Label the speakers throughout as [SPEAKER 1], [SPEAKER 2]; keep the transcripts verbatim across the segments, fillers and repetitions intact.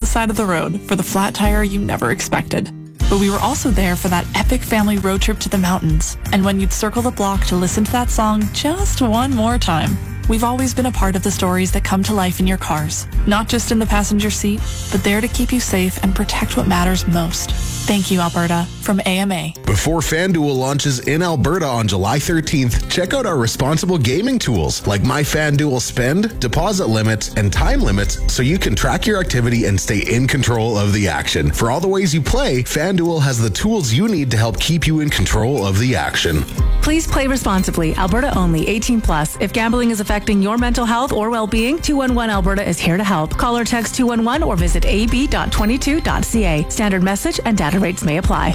[SPEAKER 1] side of the road for the flat tire you never expected. But we were also there for that epic family road trip to the mountains. And when you'd circle the block to listen to that song just one more time. We've always been a part of the stories that come to life in your cars. Not just in the passenger seat, but there to keep you safe and protect what matters most. Thank you, Alberta, from A M A.
[SPEAKER 2] Before FanDuel launches in Alberta on July thirteenth, check out our responsible gaming tools like My FanDuel Spend, deposit limits, and time limits so you can track your activity and stay in control of the action. For all the ways you play, FanDuel has the tools you need to help keep you in control of the action.
[SPEAKER 3] Please play responsibly. Alberta only. eighteen plus. If gambling is affecting your mental health or well-being, two one one Alberta is here to help. Call or text two one one or visit a b dot twenty-two dot c a. Standard message and data rates may apply.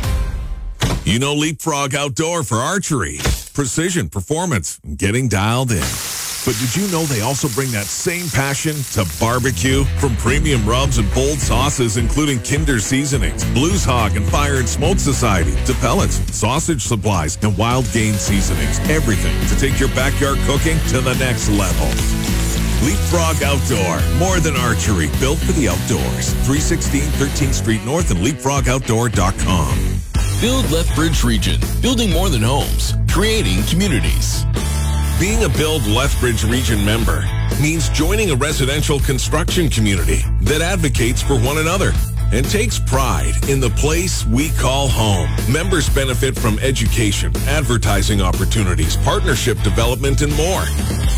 [SPEAKER 4] You know Leapfrog Outdoor for archery, precision, performance, and getting dialed in. But did you know they also bring that same passion to barbecue? From premium rubs and bold sauces, including Kinder Seasonings, Blues Hog and Fire and Smoke Society, to pellets, sausage supplies, and wild game seasonings. Everything to take your backyard cooking to the next level. Leapfrog Outdoor, more than archery, built for the outdoors. three sixteen thirteenth Street North and leapfrog outdoor dot com.
[SPEAKER 5] Build Lethbridge Region, building more than homes, creating communities.
[SPEAKER 4] Being a Build Lethbridge Region member means joining a residential construction community that advocates for one another and takes pride in the place we call home. Members benefit from education, advertising opportunities, partnership development, and more.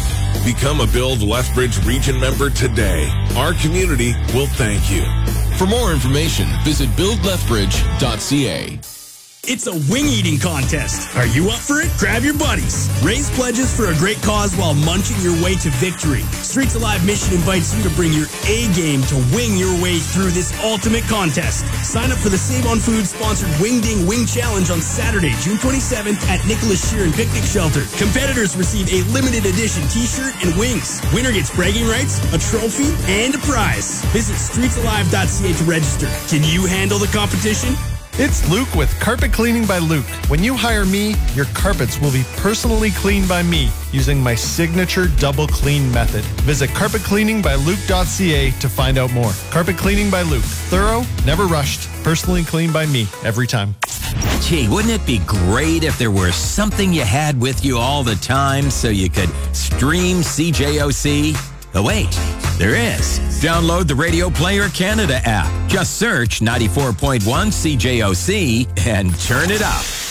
[SPEAKER 4] Become a Build Lethbridge Region member today. Our community will thank you.
[SPEAKER 5] For more information, visit build lethbridge dot c a.
[SPEAKER 6] It's a wing-eating contest. Are you up for it? Grab your buddies. Raise pledges for a great cause while munching your way to victory. Streets Alive Mission invites you to bring your A-game to wing your way through this ultimate contest. Sign up for the Save on Food sponsored Wing Ding Wing Challenge on Saturday, June twenty-seventh at Nicholas Sheeran Picnic Shelter. Competitors receive a limited edition t-shirt and wings. Winner gets bragging rights, a trophy, and a prize. Visit streets alive dot c a to register. Can you handle the competition?
[SPEAKER 7] It's Luke with Carpet Cleaning by Luke. When you hire me, your carpets will be personally cleaned by me using my signature double clean method. Visit carpet cleaning by luke dot c a to find out more. Carpet Cleaning by Luke. Thorough, never rushed, personally cleaned by me every time.
[SPEAKER 8] Gee, wouldn't it be great if there were something you had with you all the time so you could stream C J O C? Oh, wait, there is. Download the Radio Player Canada app. Just search ninety-four point one C J O C and turn it up.